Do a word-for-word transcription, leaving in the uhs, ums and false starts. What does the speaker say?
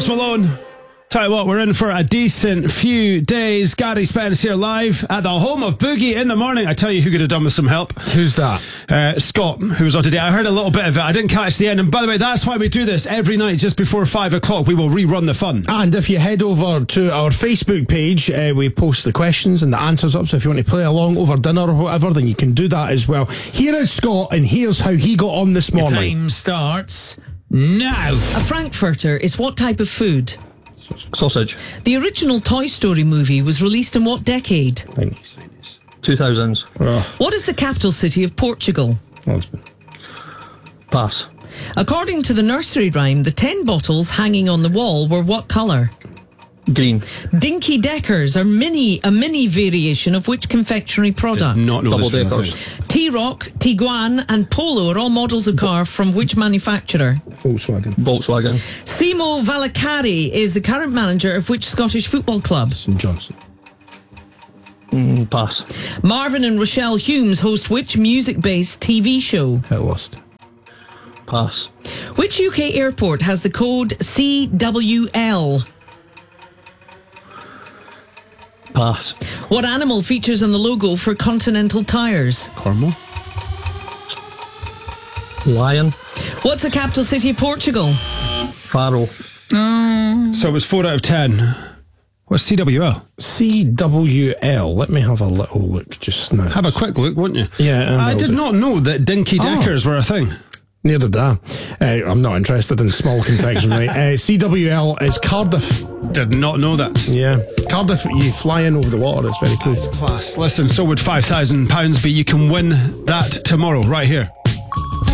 Post Malone. Tell you what, we're in for a decent few days. Gary Spence here live at the home of Boogie in the morning. I tell you who could have done with some help. Who's that? Uh, Scott, who was on today. I heard a little bit of it. I didn't catch the end. And by the way, that's why we do this every night just before five o'clock. We will rerun the fun. And if you head over to our Facebook page, uh, we post the questions and the answers up. So if you want to play along over dinner or whatever, then you can do that as well. Here is Scott, and here's how he got on this morning. Time starts now. A Frankfurter is what type of food? Sausage. The original Toy Story movie was released in what decade? two thousands. Oh, What is the capital city of Portugal? Lisbon. Pass. According to the nursery rhyme, the ten bottles hanging on the wall were what colour? Green. Dinky Deckers are mini, a mini variation of which confectionery product? Did not know Double this was a deckers. thing. T-Roc, Tiguan and Polo are all models of car from which manufacturer? Volkswagen. Volkswagen. Simo Valakari is the current manager of which Scottish football club? Saint Johnson. Mm, pass. Marvin and Rochelle Humes host which music-based T V show? Hit list. Pass. Which U K airport has the code C W L? Pass. What animal features on the logo for Continental Tires? Cornwall. Lion. What's the capital city of Portugal? Faro. So it was four out of ten. What's C W L? C W L. Let me have a little look just now. Have a quick look, won't you? Yeah, I will did do. not know that Dinky Deckers were a thing. Neither did I. Uh, I'm not interested in small confectionery. uh, C W L is Cardiff. Did not know that. Yeah. Cardiff, you fly in over the water. It's very cool. Class. Listen, so would five thousand pounds be. You can win that tomorrow, right here.